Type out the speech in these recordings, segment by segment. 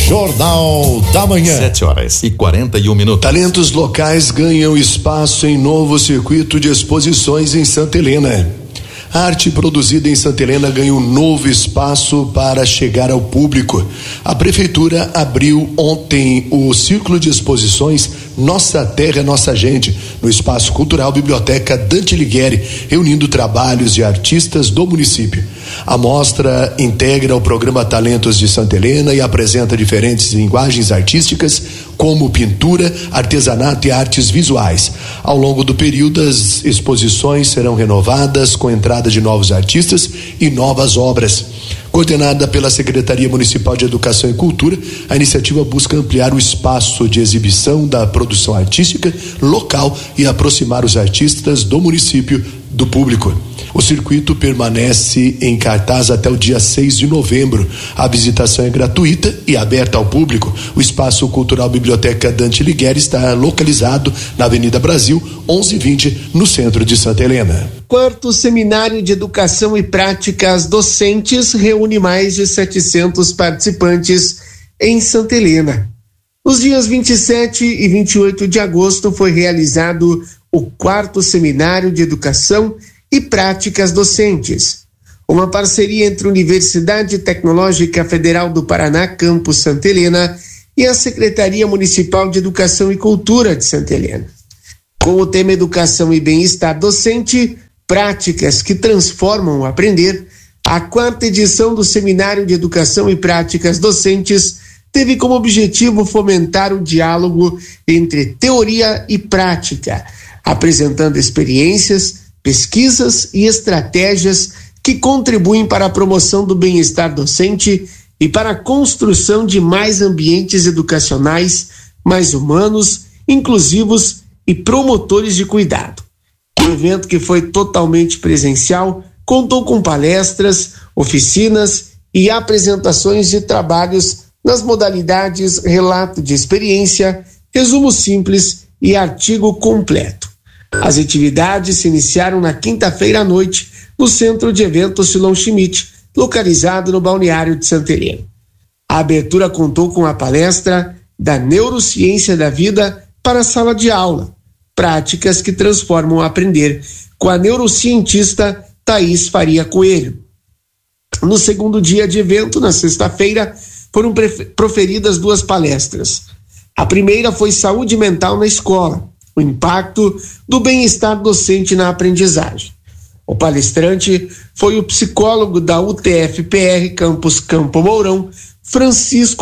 Jornal da Manhã. 7h41. Talentos locais ganham espaço em novo circuito de exposições em Santa Helena. A arte produzida em Santa Helena ganha um novo espaço para chegar ao público. A prefeitura abriu ontem o círculo de exposições Nossa Terra, Nossa Gente, no Espaço Cultural Biblioteca Dante Alighieri, reunindo trabalhos de artistas do município. A mostra integra o programa Talentos de Santa Helena e apresenta diferentes linguagens artísticas, como pintura, artesanato e artes visuais. Ao longo do período, as exposições serão renovadas com entrada de novos artistas e novas obras. Coordenada pela Secretaria Municipal de Educação e Cultura, a iniciativa busca ampliar o espaço de exibição da produção artística local e aproximar os artistas do município do público. O circuito permanece em cartaz até o dia 6 de novembro. A visitação é gratuita e aberta ao público. O Espaço Cultural Biblioteca Dante Alighieri está localizado na Avenida Brasil, 1120, no centro de Santa Helena. Quarto Seminário de Educação e Práticas Docentes reúne mais de 700 participantes em Santa Helena. Nos dias 27 e 28 de agosto foi realizado o quarto Seminário de Educação e Práticas Docentes, uma parceria entre a Universidade Tecnológica Federal do Paraná, campus Santa Helena, e a Secretaria Municipal de Educação e Cultura de Santa Helena. Com o tema Educação e Bem-Estar Docente, Práticas que Transformam o Aprender, a quarta edição do Seminário de Educação e Práticas Docentes teve como objetivo fomentar o diálogo entre teoria e prática, apresentando experiências, pesquisas e estratégias que contribuem para a promoção do bem-estar docente e para a construção de mais ambientes educacionais, mais humanos, inclusivos e promotores de cuidado. O evento, que foi totalmente presencial, contou com palestras, oficinas e apresentações de trabalhos nas modalidades relato de experiência, resumo simples e artigo completo. As atividades se iniciaram na quinta-feira à noite no Centro de Eventos Silon Schmidt, localizado no balneário de Santa Helena. A abertura contou com a palestra da Neurociência da Vida para a Sala de Aula, Práticas que Transformam o Aprender, com a neurocientista Thaís Faria Coelho. No segundo dia de evento, na sexta-feira, foram proferidas duas palestras. A primeira foi Saúde Mental na Escola, o impacto do bem-estar docente na aprendizagem. O palestrante foi o psicólogo da UTF-PR Campus Campo Mourão, Fabrício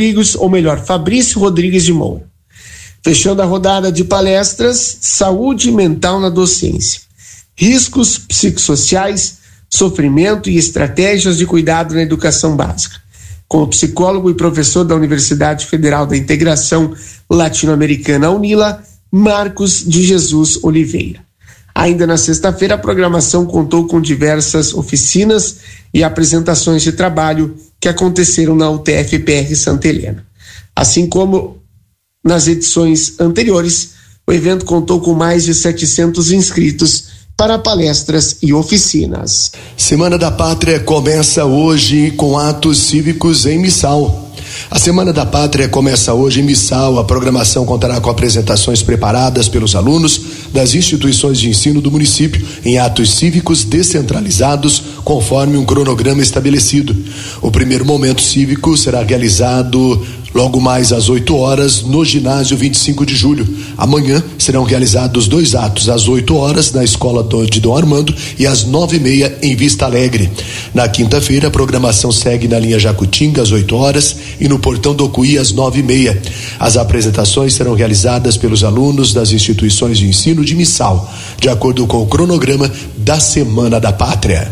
Rodrigues de Moura. Fechando a rodada de palestras, Saúde Mental na Docência, Riscos Psicossociais, Sofrimento e Estratégias de Cuidado na Educação Básica, com o psicólogo e professor da Universidade Federal da Integração Latino-Americana, UNILA, Marcos de Jesus Oliveira. Ainda na sexta-feira, a programação contou com diversas oficinas e apresentações de trabalho que aconteceram na UTF-PR Santa Helena. Assim como nas edições anteriores, o evento contou com mais de 700 inscritos para palestras e oficinas. Semana da Pátria começa hoje com atos cívicos em Missal. A Semana da Pátria começa hoje em Missal. A programação contará com apresentações preparadas pelos alunos das instituições de ensino do município em atos cívicos descentralizados, conforme um cronograma estabelecido. O primeiro momento cívico será realizado logo mais às 8 horas no ginásio 25 de julho. Amanhã serão realizados 2 atos, às 8 horas na escola de Dom Armando e às 9h30 em Vista Alegre. Na quinta-feira, a programação segue na linha Jacutinga às 8 horas e no Portão do Ocuí às 9h30. As apresentações serão realizadas pelos alunos das instituições de ensino de Missal, de acordo com o cronograma da Semana da Pátria.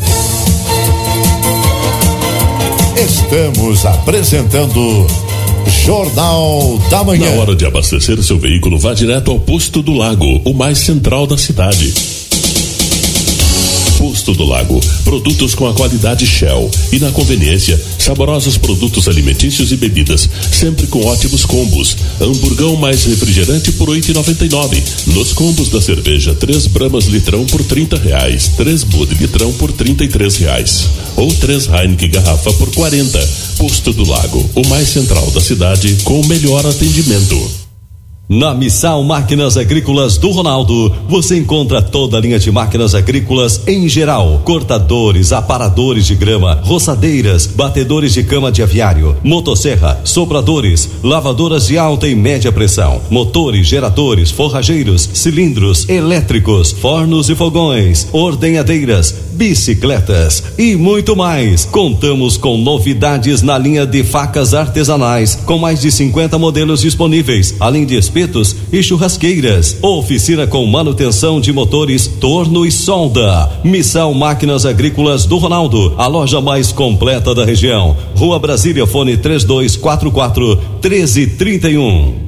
Estamos apresentando Jornal da Manhã. Na hora de abastecer seu veículo, vá direto ao Posto do Lago, o mais central da cidade. Posto Posto do Lago, produtos com a qualidade Shell e na conveniência, saborosos produtos alimentícios e bebidas, sempre com ótimos combos. Hamburgão mais refrigerante por R$8,99. Nos combos da cerveja, 3 Bramas litrão por R$30, 3 Bud litrão por R$33 ou 3 Heineken garrafa por R$40. Posto do Lago, o mais central da cidade com o melhor atendimento. Na Missal Máquinas Agrícolas do Ronaldo, você encontra toda a linha de máquinas agrícolas em geral: cortadores, aparadores de grama, roçadeiras, batedores de cama de aviário, motosserra, sopradores, lavadoras de alta e média pressão, motores, geradores, forrageiros, cilindros, elétricos, fornos e fogões, ordenhadeiras, bicicletas e muito mais. Contamos com novidades na linha de facas artesanais, com mais de 50 modelos disponíveis, além de espetos e churrasqueiras. Oficina com manutenção de motores, torno e solda. Missal Máquinas Agrícolas do Ronaldo, a loja mais completa da região. Rua Brasília, fone 3244-1331.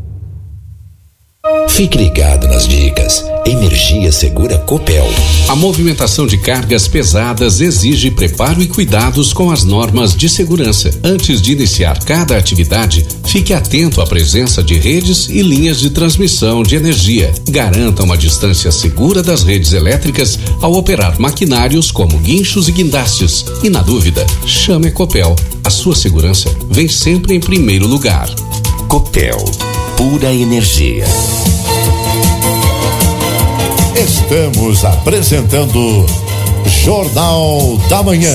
Fique ligado nas dicas. Energia Segura Copel. A movimentação de cargas pesadas exige preparo e cuidados com as normas de segurança. Antes de iniciar cada atividade, fique atento à presença de redes e linhas de transmissão de energia. Garanta uma distância segura das redes elétricas ao operar maquinários como guinchos e guindastes. E na dúvida, chame a Copel. A sua segurança vem sempre em primeiro lugar. Copel, pura energia. Estamos apresentando Jornal da Manhã.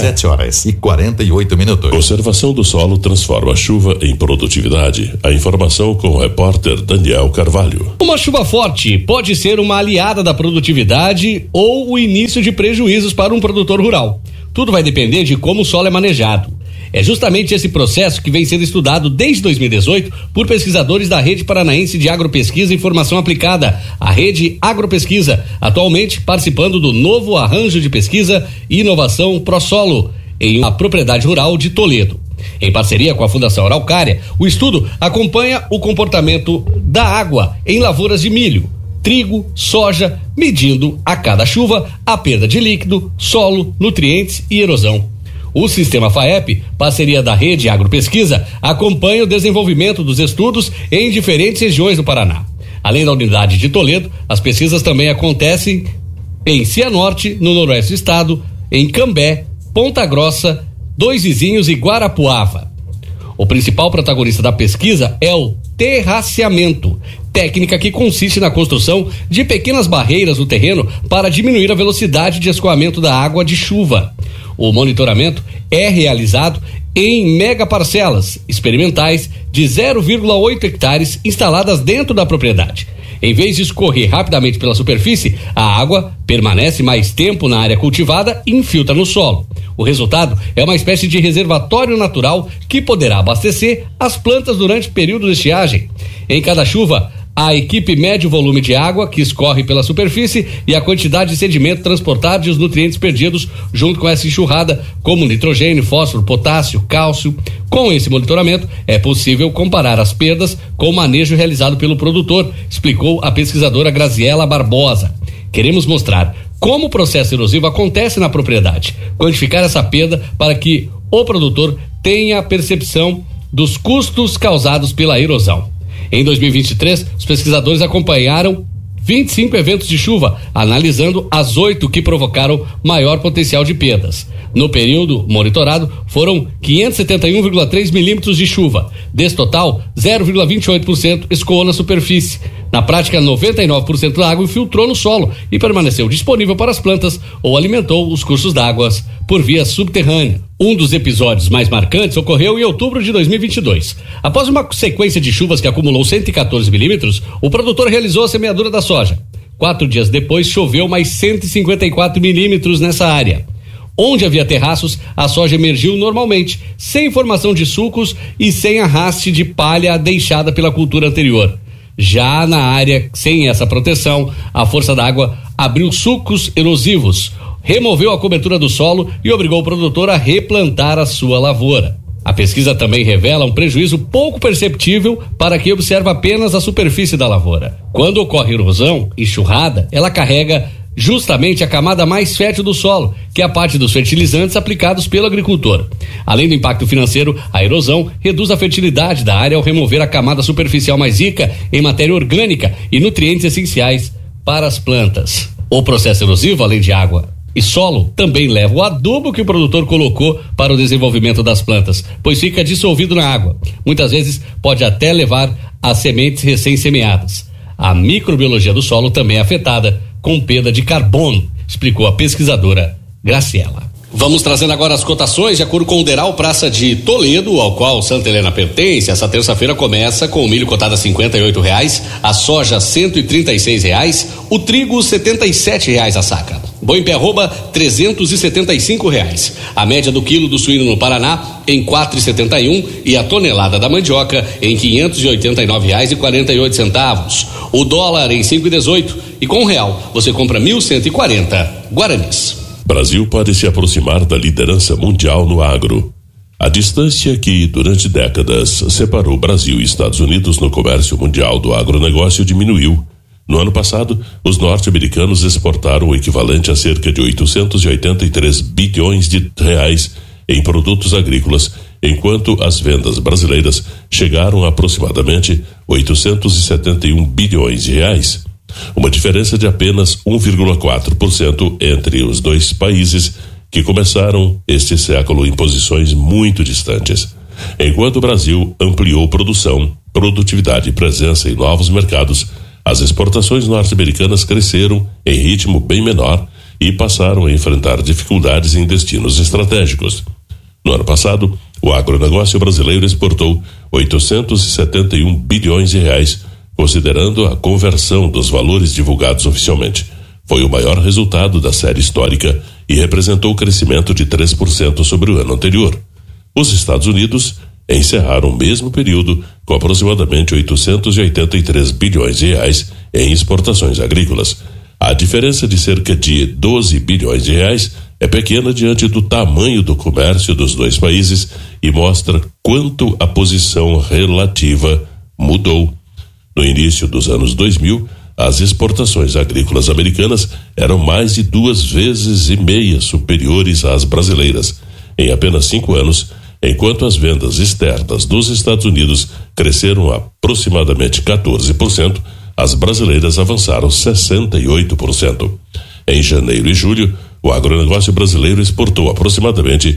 7h48. Conservação do solo transforma a chuva em produtividade. A informação com o repórter Daniel Carvalho. Uma chuva forte pode ser uma aliada da produtividade ou o início de prejuízos para um produtor rural. Tudo vai depender de como o solo é manejado. É justamente esse processo que vem sendo estudado desde 2018 por pesquisadores da Rede Paranaense de Agropesquisa e Informação Aplicada, a Rede Agropesquisa, atualmente participando do novo arranjo de pesquisa e inovação ProSolo, em uma propriedade rural de Toledo. Em parceria com a Fundação Araucária, o estudo acompanha o comportamento da água em lavouras de milho, trigo, soja, medindo a cada chuva a perda de líquido, solo, nutrientes e erosão. O Sistema FAEP, parceria da Rede Agropesquisa, acompanha o desenvolvimento dos estudos em diferentes regiões do Paraná. Além da unidade de Toledo, as pesquisas também acontecem em Cianorte, no noroeste do estado, em Cambé, Ponta Grossa, Dois Vizinhos e Guarapuava. O principal protagonista da pesquisa é o terraceamento, técnica que consiste na construção de pequenas barreiras no terreno para diminuir a velocidade de escoamento da água de chuva. O monitoramento é realizado em megaparcelas experimentais de 0,8 hectares instaladas dentro da propriedade. Em vez de escorrer rapidamente pela superfície, a água permanece mais tempo na área cultivada e infiltra no solo. O resultado é uma espécie de reservatório natural que poderá abastecer as plantas durante o período de estiagem. Em cada chuva, a equipe mede o volume de água que escorre pela superfície e a quantidade de sedimento transportado e os nutrientes perdidos junto com essa enxurrada, como nitrogênio, fósforo, potássio, cálcio. Com esse monitoramento, é possível comparar as perdas com o manejo realizado pelo produtor, explicou a pesquisadora Graziela Barbosa. Queremos mostrar como o processo erosivo acontece na propriedade, quantificar essa perda para que o produtor tenha a percepção dos custos causados pela erosão. Em 2023, os pesquisadores acompanharam 25 eventos de chuva, analisando as 8 que provocaram maior potencial de perdas. No período monitorado, foram 571,3 milímetros de chuva. Desse total, 0,28% escoou na superfície. Na prática, 99% da água infiltrou no solo e permaneceu disponível para as plantas ou alimentou os cursos d'água por via subterrânea. Um dos episódios mais marcantes ocorreu em outubro de 2022. Após uma sequência de chuvas que acumulou 114 milímetros, o produtor realizou a semeadura da soja. 4 dias depois, choveu mais 154 milímetros nessa área. Onde havia terraços, a soja emergiu normalmente, sem formação de sulcos e sem arraste de palha deixada pela cultura anterior. Já na área sem essa proteção, a força da água abriu sulcos erosivos, removeu a cobertura do solo e obrigou o produtor a replantar a sua lavoura. A pesquisa também revela um prejuízo pouco perceptível para quem observa apenas a superfície da lavoura. Quando ocorre erosão, enxurrada, ela carrega justamente a camada mais fértil do solo, que é a parte dos fertilizantes aplicados pelo agricultor. Além do impacto financeiro, a erosão reduz a fertilidade da área ao remover a camada superficial mais rica em matéria orgânica e nutrientes essenciais para as plantas. O processo erosivo, além de água e solo, também leva o adubo que o produtor colocou para o desenvolvimento das plantas, pois fica dissolvido na água. Muitas vezes pode até levar às sementes recém-semeadas. A microbiologia do solo também é afetada com perda de carbono, explicou a pesquisadora Graciela. Vamos trazendo agora as cotações de acordo com o Deral Praça de Toledo, ao qual Santa Helena pertence. Essa terça-feira começa com o milho cotado a R$58, a soja R$136, o trigo R$77 a saca. Boi em pé arroba R$375. A média do quilo do suíno no Paraná em R$4,71 e a tonelada da mandioca em R$589,48. O dólar em 5,18 e com R$1 você compra 1.140 guaranis. Brasil pode se aproximar da liderança mundial no agro. A distância que, durante décadas, separou Brasil e Estados Unidos no comércio mundial do agronegócio diminuiu. No ano passado, os norte-americanos exportaram o equivalente a cerca de 883 bilhões de reais em produtos agrícolas, enquanto as vendas brasileiras chegaram a aproximadamente 871 bilhões de reais. Uma diferença de apenas 1,4% entre os dois países que começaram este século em posições muito distantes. Enquanto o Brasil ampliou produção, produtividade e presença em novos mercados, as exportações norte-americanas cresceram em ritmo bem menor e passaram a enfrentar dificuldades em destinos estratégicos. No ano passado, o agronegócio brasileiro exportou 871 bilhões de reais, considerando a conversão dos valores divulgados oficialmente. Foi o maior resultado da série histórica e representou crescimento de 3% sobre o ano anterior. Os Estados Unidos encerraram o mesmo período com aproximadamente 883 bilhões de reais em exportações agrícolas. A diferença de cerca de 12 bilhões de reais é pequena diante do tamanho do comércio dos dois países e mostra quanto a posição relativa mudou. No início dos anos 2000, as exportações agrícolas americanas eram mais de 2,5 vezes superiores às brasileiras. Em apenas 5 anos, enquanto as vendas externas dos Estados Unidos cresceram aproximadamente 14%, as brasileiras avançaram 68%. Em janeiro e julho, o agronegócio brasileiro exportou aproximadamente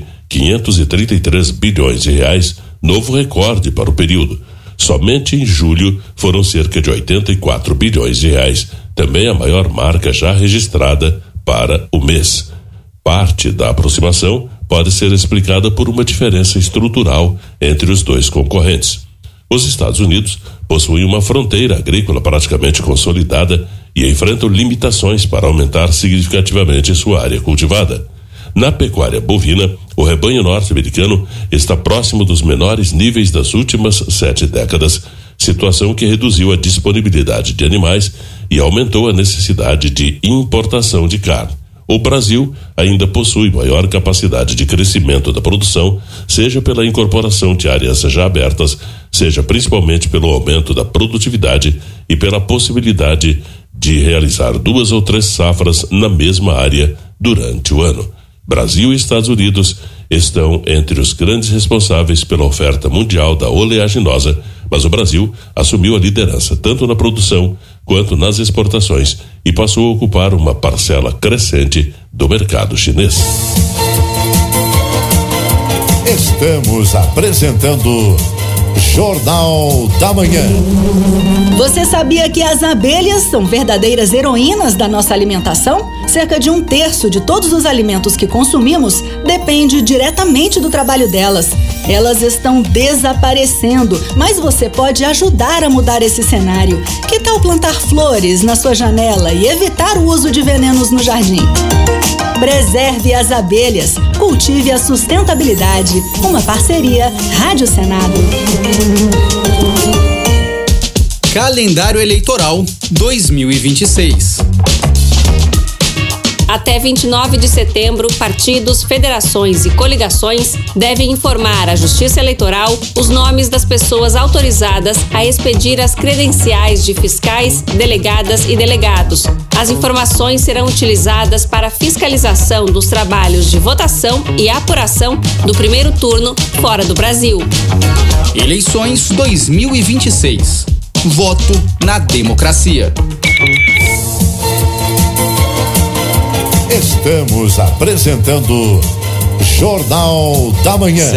533 bilhões de reais, novo recorde para o período. Somente em julho foram cerca de 84 bilhões de reais, também a maior marca já registrada para o mês. Parte da aproximação pode ser explicada por uma diferença estrutural entre os dois concorrentes. Os Estados Unidos possuem uma fronteira agrícola praticamente consolidada e enfrentam limitações para aumentar significativamente sua área cultivada. Na pecuária bovina, o rebanho norte-americano está próximo dos menores níveis das últimas 7 décadas, situação que reduziu a disponibilidade de animais e aumentou a necessidade de importação de carne. O Brasil ainda possui maior capacidade de crescimento da produção, seja pela incorporação de áreas já abertas, seja principalmente pelo aumento da produtividade e pela possibilidade de realizar 2 ou 3 safras na mesma área durante o ano. Brasil e Estados Unidos estão entre os grandes responsáveis pela oferta mundial da oleaginosa, mas o Brasil assumiu a liderança tanto na produção quanto nas exportações e passou a ocupar uma parcela crescente do mercado chinês. Estamos apresentando Jornal da Manhã. Você sabia que as abelhas são verdadeiras heroínas da nossa alimentação? Cerca de 1/3 de todos os alimentos que consumimos depende diretamente do trabalho delas. Elas estão desaparecendo, mas você pode ajudar a mudar esse cenário. Que tal plantar flores na sua janela e evitar o uso de venenos no jardim? Preserve as abelhas, cultive a sustentabilidade. Uma parceria Rádio Senado. Calendário Eleitoral 2026. Até 29 de setembro, partidos, federações e coligações devem informar à Justiça Eleitoral os nomes das pessoas autorizadas a expedir as credenciais de fiscais, delegadas e delegados. As informações serão utilizadas para fiscalização dos trabalhos de votação e apuração do primeiro turno fora do Brasil. Eleições 2026. Voto na democracia. Estamos apresentando Jornal da Manhã.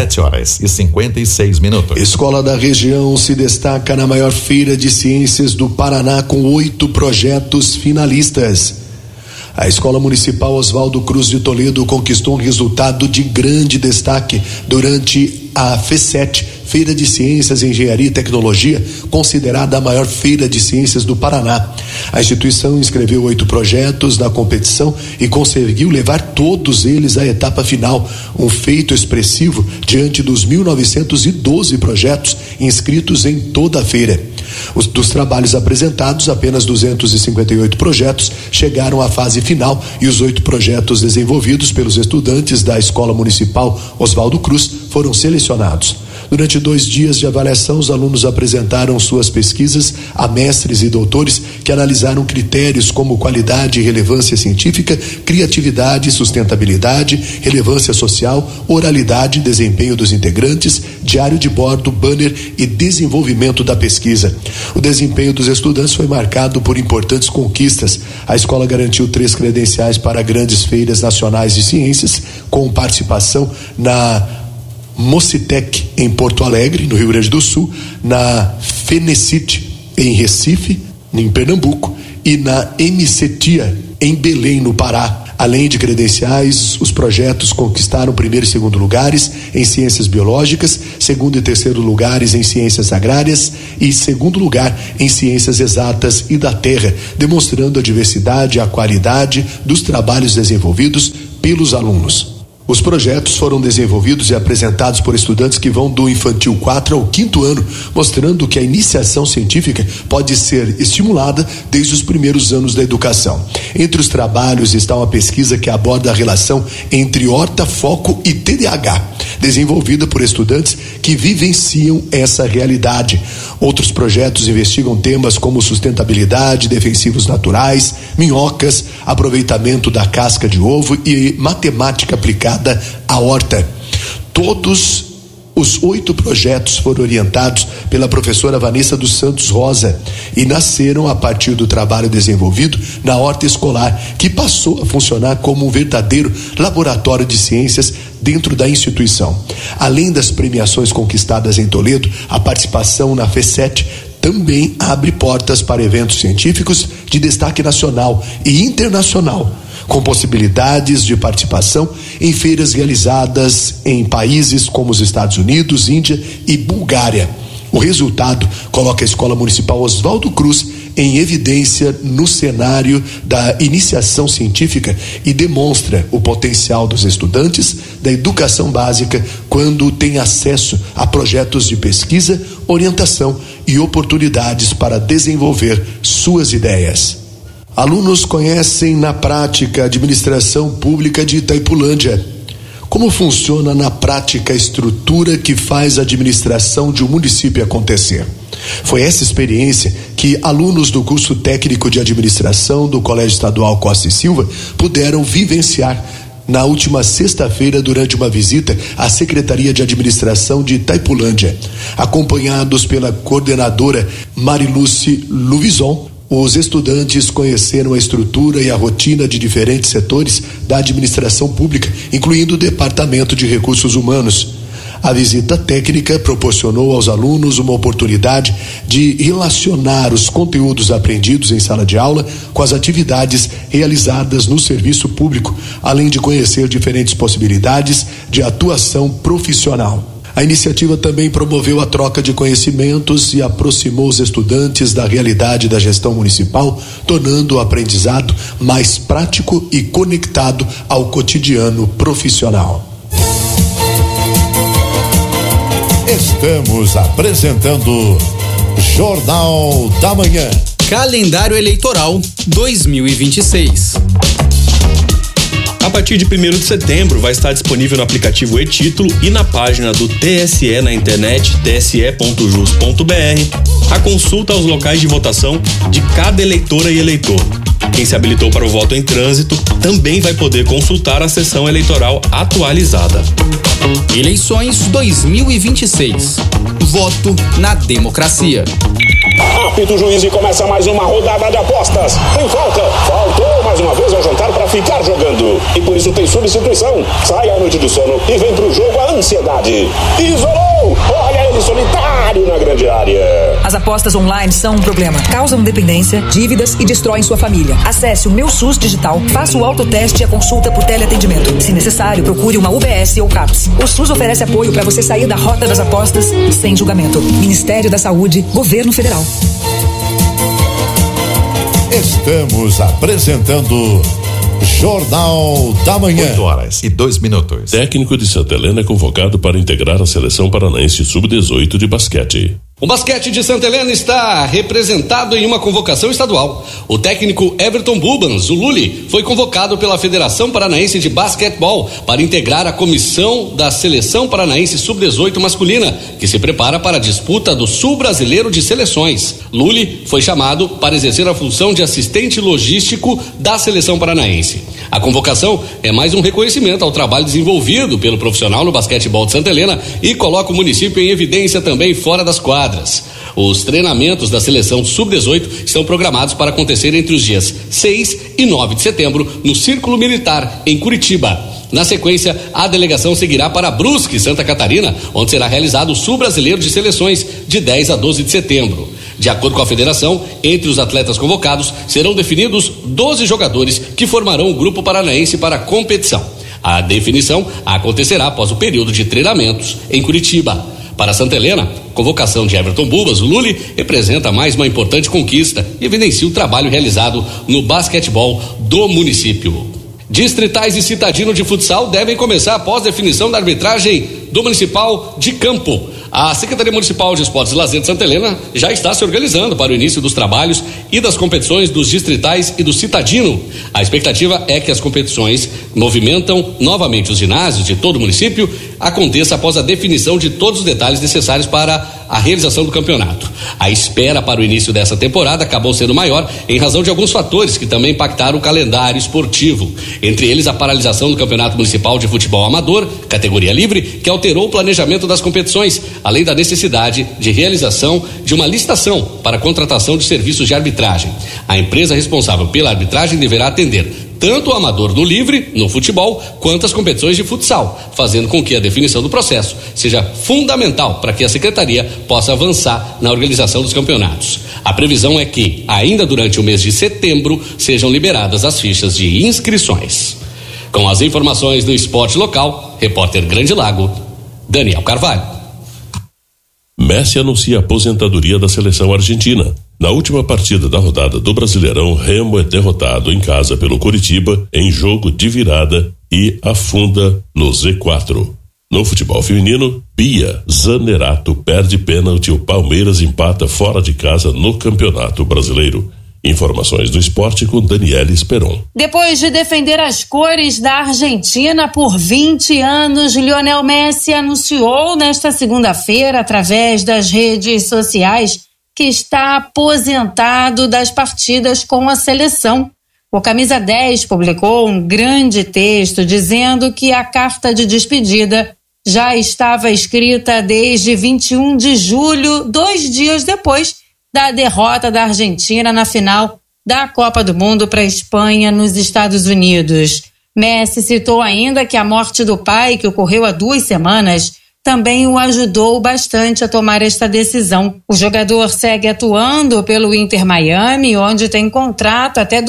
7h56. Escola da região se destaca na maior feira de ciências do Paraná com 8 projetos finalistas. A Escola Municipal Oswaldo Cruz de Toledo conquistou um resultado de grande destaque durante a FECET, Feira de Ciências, Engenharia e Tecnologia, considerada a maior feira de ciências do Paraná. A instituição inscreveu 8 projetos na competição e conseguiu levar todos eles à etapa final, um feito expressivo diante dos 1.912 projetos inscritos em toda a feira. Dos trabalhos apresentados, apenas 258 projetos chegaram à fase final e os 8 projetos desenvolvidos pelos estudantes da Escola Municipal Oswaldo Cruz foram selecionados. Durante 2 dias de avaliação, os alunos apresentaram suas pesquisas a mestres e doutores que analisaram critérios como qualidade e relevância científica, criatividade, sustentabilidade, relevância social, oralidade, desempenho dos integrantes, diário de bordo, banner e desenvolvimento da pesquisa. O desempenho dos estudantes foi marcado por importantes conquistas. A escola garantiu 3 credenciais para grandes feiras nacionais de ciências, com participação na Mocitec em Porto Alegre, no Rio Grande do Sul, na Fenecit em Recife, em Pernambuco, e na MCETIA em Belém, no Pará. Além de credenciais, os projetos conquistaram 1º e 2º lugares em ciências biológicas, 2º e 3º lugares em ciências agrárias e 2º lugar em ciências exatas e da terra, demonstrando a diversidade e a qualidade dos trabalhos desenvolvidos pelos alunos. Os projetos foram desenvolvidos e apresentados por estudantes que vão do infantil 4 ao 5º ano, mostrando que a iniciação científica pode ser estimulada desde os primeiros anos da educação. Entre os trabalhos está uma pesquisa que aborda a relação entre horta, foco e TDAH, desenvolvida por estudantes que vivenciam essa realidade. Outros projetos investigam temas como sustentabilidade, defensivos naturais, minhocas, aproveitamento da casca de ovo e matemática aplicada à horta. Todos os 8 projetos foram orientados pela professora Vanessa dos Santos Rosa e nasceram a partir do trabalho desenvolvido na horta escolar, que passou a funcionar como um verdadeiro laboratório de ciências dentro da instituição. Além das premiações conquistadas em Toledo, a participação na FECET também abre portas para eventos científicos de destaque nacional e internacional, com possibilidades de participação em feiras realizadas em países como os Estados Unidos, Índia e Bulgária. O resultado coloca a Escola Municipal Oswaldo Cruz em evidência no cenário da iniciação científica e demonstra o potencial dos estudantes da educação básica quando têm acesso a projetos de pesquisa, orientação e oportunidades para desenvolver suas ideias. Alunos conhecem na prática a administração pública de Itaipulândia. Como funciona na prática a estrutura que faz a administração de um município acontecer? Foi essa experiência que alunos do curso técnico de administração do Colégio Estadual Costa e Silva puderam vivenciar na última sexta-feira durante uma visita à Secretaria de Administração de Itaipulândia. Acompanhados pela coordenadora Mariluce Luvison, os estudantes conheceram a estrutura e a rotina de diferentes setores da administração pública, incluindo o Departamento de Recursos Humanos. A visita técnica proporcionou aos alunos uma oportunidade de relacionar os conteúdos aprendidos em sala de aula com as atividades realizadas no serviço público, além de conhecer diferentes possibilidades de atuação profissional. A iniciativa também promoveu a troca de conhecimentos e aproximou os estudantes da realidade da gestão municipal, tornando o aprendizado mais prático e conectado ao cotidiano profissional. Estamos apresentando Jornal da Manhã. Calendário Eleitoral 2026. A partir de 1º de setembro vai estar disponível no aplicativo e-Título e na página do TSE na internet tse.jus.br a consulta aos locais de votação de cada eleitora e eleitor. Quem se habilitou para o voto em trânsito também vai poder consultar a sessão eleitoral atualizada. Eleições 2026. Voto na democracia. Apita o juiz e começa mais uma rodada de apostas. Tem falta. Faltou mais uma vez ao jantar para ficar jogando. E por isso tem substituição. Sai à noite do sono e vem pro jogo a ansiedade. Isolou! Olha ele solitário na grande área. As apostas online são um problema. Causam dependência, dívidas e destroem sua família. Acesse o Meu SUS Digital, faça o autoteste e a consulta por teleatendimento. Se necessário, procure uma UBS ou CAPS. O SUS oferece apoio para você sair da rota das apostas sem julgamento. Ministério da Saúde, Governo Federal. Estamos apresentando Jornal da Manhã. 8h02. Técnico de Santa Helena é convocado para integrar a seleção paranaense sub-18 de basquete. O basquete de Santa Helena está representado em uma convocação estadual. O técnico Everton Bubans, o Luli, foi convocado pela Federação Paranaense de Basquetebol para integrar a comissão da Seleção Paranaense Sub-18 masculina, que se prepara para a disputa do Sul Brasileiro de Seleções. Luli foi chamado para exercer a função de assistente logístico da Seleção Paranaense. A convocação é mais um reconhecimento ao trabalho desenvolvido pelo profissional no basquetebol de Santa Helena e coloca o município em evidência também fora das quadras. Os treinamentos da seleção sub-18 estão programados para acontecer entre os dias 6 e 9 de setembro no Círculo Militar, em Curitiba. Na sequência, a delegação seguirá para Brusque, Santa Catarina, onde será realizado o Sul Brasileiro de Seleções, de 10 a 12 de setembro. De acordo com a federação, entre os atletas convocados serão definidos 12 jogadores que formarão o grupo paranaense para a competição. A definição acontecerá após o período de treinamentos em Curitiba. Para Santa Helena, convocação de Everton Bubas, o Luli, representa mais uma importante conquista e evidencia o trabalho realizado no basquetebol do município. Distritais e Citadino de Futsal devem começar após definição da arbitragem do Municipal de Campo. A Secretaria Municipal de Esportes e Lazer de Santa Helena já está se organizando para o início dos trabalhos e das competições dos distritais e do Citadino. A expectativa é que as competições movimentam novamente os ginásios de todo o município aconteça após a definição de todos os detalhes necessários para a realização do campeonato. A espera para o início dessa temporada acabou sendo maior em razão de alguns fatores que também impactaram o calendário esportivo. Entre eles, a paralisação do Campeonato Municipal de Futebol Amador, categoria livre, que alterou o planejamento das competições, além da necessidade de realização de uma licitação para a contratação de serviços de arbitragem. A empresa responsável pela arbitragem deverá atender tanto o amador no livre, no futebol, quanto as competições de futsal, fazendo com que a definição do processo seja fundamental para que a secretaria possa avançar na organização dos campeonatos. A previsão é que, ainda durante o mês de setembro, sejam liberadas as fichas de inscrições. Com as informações do esporte local, repórter Grande Lago, Daniel Carvalho. Messi anuncia a aposentadoria da seleção argentina. Na última partida da rodada do Brasileirão, Remo é derrotado em casa pelo Coritiba em jogo de virada e afunda no Z4. No futebol feminino, Bia Zanerato perde pênalti e o Palmeiras empata fora de casa no Campeonato Brasileiro. Informações do esporte com Daniela Esperon. Depois de defender as cores da Argentina por 20 anos, Lionel Messi anunciou nesta segunda-feira, através das redes sociais, que está aposentado das partidas com a seleção. O Camisa 10 publicou um grande texto dizendo que a carta de despedida já estava escrita desde 21 de julho, 2 dias depois da derrota da Argentina na final da Copa do Mundo para a Espanha nos Estados Unidos. Messi citou ainda que a morte do pai, que ocorreu há 2 semanas, também o ajudou bastante a tomar esta decisão. O jogador segue atuando pelo Inter Miami, onde tem contrato até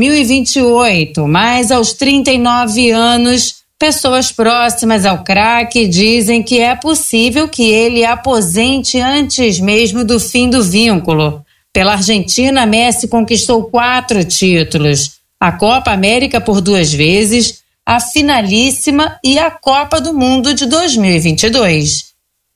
2028, mas aos 39 anos, pessoas próximas ao craque dizem que é possível que ele aposente antes mesmo do fim do vínculo. Pela Argentina, Messi conquistou 4 títulos: a Copa América por 2 vezes, a Finalíssima e a Copa do Mundo de 2022.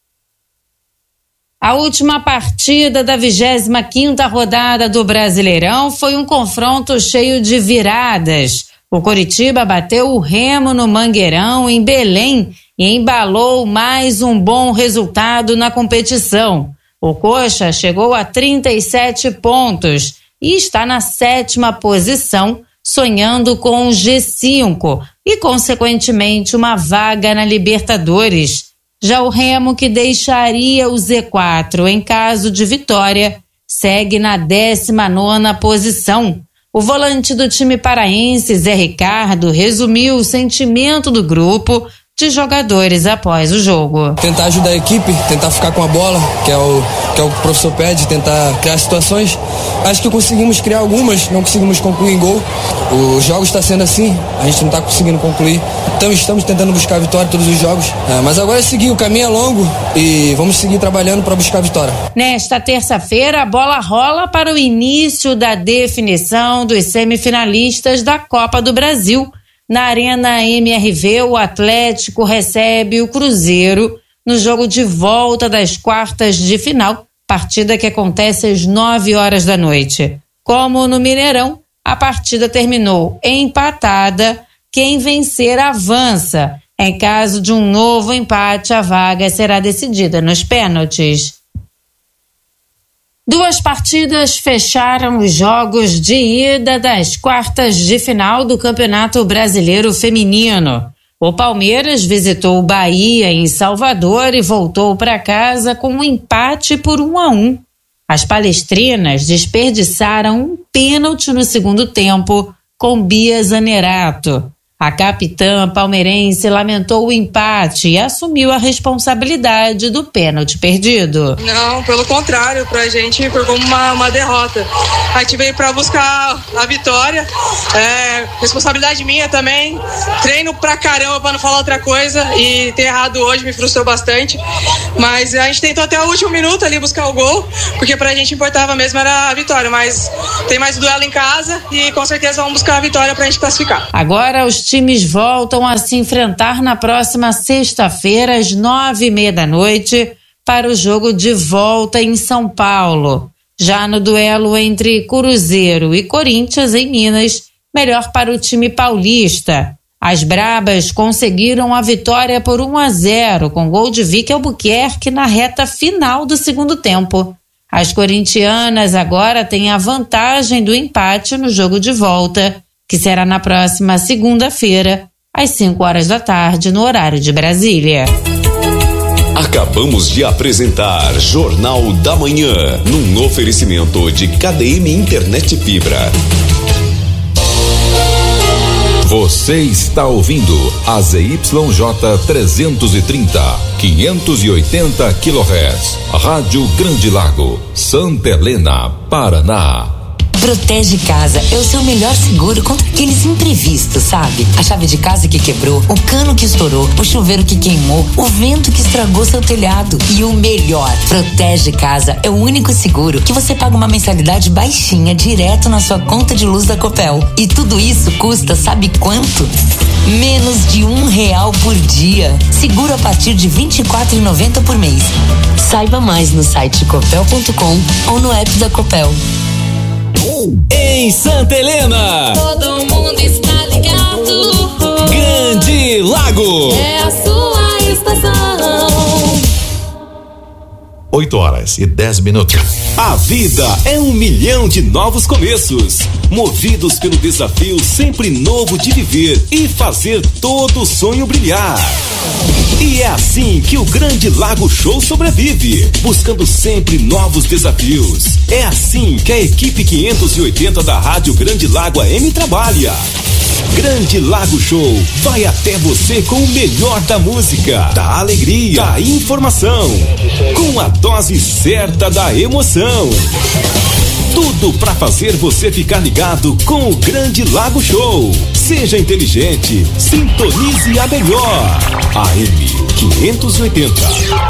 A última partida da 25ª rodada do Brasileirão foi um confronto cheio de viradas. O Coritiba bateu o Remo no Mangueirão, em Belém, e embalou mais um bom resultado na competição. O Coxa chegou a 37 pontos e está na 7ª posição, sonhando com o G5 e, consequentemente, uma vaga na Libertadores. Já o Remo, que deixaria o Z4 em caso de vitória, segue na 19ª posição. O volante do time paraense, Zé Ricardo, resumiu o sentimento do grupo de jogadores após o jogo. Tentar ajudar a equipe, tentar ficar com a bola, que é o que o professor pede, tentar criar situações. Acho que conseguimos criar algumas, não conseguimos concluir em gol. O jogo está sendo assim, a gente não está conseguindo concluir. Então estamos tentando buscar a vitória em todos os jogos. Mas agora é seguir, o caminho é longo e vamos seguir trabalhando para buscar a vitória. Nesta terça-feira, a bola rola para o início da definição dos semifinalistas da Copa do Brasil. Na Arena MRV, o Atlético recebe o Cruzeiro no jogo de volta das quartas de final, partida que acontece às 9h da noite. Como no Mineirão, a partida terminou empatada. Quem vencer avança. Em caso de um novo empate, a vaga será decidida nos pênaltis. 2 partidas fecharam os jogos de ida das quartas de final do Campeonato Brasileiro Feminino. O Palmeiras visitou o Bahia em Salvador e voltou para casa com um empate por 1-1. As palestrinas desperdiçaram um pênalti no segundo tempo com Bia Zanerato. A capitã palmeirense lamentou o empate e assumiu a responsabilidade do pênalti perdido. Não, pelo contrário, pra gente foi como uma derrota. A gente veio pra buscar a vitória, responsabilidade minha também, treino pra caramba pra não falar outra coisa e ter errado hoje me frustrou bastante, mas a gente tentou até o último minuto ali buscar o gol, porque pra gente importava mesmo era a vitória, mas tem mais duelo em casa e com certeza vamos buscar a vitória pra gente classificar. Agora os times voltam a se enfrentar na próxima sexta-feira, às 9h30 para o jogo de volta em São Paulo. Já no duelo entre Cruzeiro e Corinthians, em Minas, melhor para o time paulista. As Brabas conseguiram a vitória por 1-0, com gol de Vicky Albuquerque na reta final do segundo tempo. As corintianas agora têm a vantagem do empate no jogo de volta, que será na próxima segunda-feira, às 5h, no horário de Brasília. Acabamos de apresentar Jornal da Manhã, num oferecimento de KDM Internet Fibra. Você está ouvindo a ZYJ 330, 580 kHz, Rádio Grande Lago, Santa Helena, Paraná. Protege Casa é o seu melhor seguro contra aqueles imprevistos, sabe? A chave de casa que quebrou, o cano que estourou, o chuveiro que queimou, o vento que estragou seu telhado. E o melhor, Protege Casa é o único seguro que você paga uma mensalidade baixinha direto na sua conta de luz da Copel. E tudo isso custa, sabe quanto? Menos de R$1 por dia. Seguro a partir de R$ 24,90 por mês. Saiba mais no site copel.com ou no app da Copel. Em Santa Helena, todo mundo está ligado. Grande Lago. É a sua estação. 8h10. A vida é 1 milhão de novos começos, movidos pelo desafio sempre novo de viver e fazer todo sonho brilhar. E é assim que o Grande Lago Show sobrevive, buscando sempre novos desafios. É assim que a equipe 580 da Rádio Grande Lago AM trabalha. Grande Lago Show vai até você com o melhor da música, da alegria, da informação, com a dose certa da emoção. Tudo para fazer você ficar ligado com o Grande Lago Show. Seja inteligente, sintonize a melhor. AM 580,